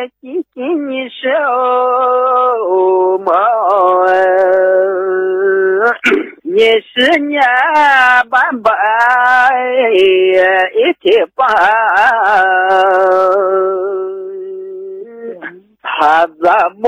紧紧你手毛，你是年半百一天半，他怎么